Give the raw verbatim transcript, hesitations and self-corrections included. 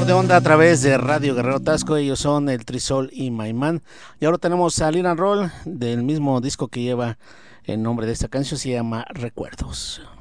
de onda a través de Radio Guerrero Tasco. Ellos son el Trisol y Maimán. Y ahora tenemos a Lina Roll del mismo disco que lleva el nombre de esta canción, se llama Recuerdos.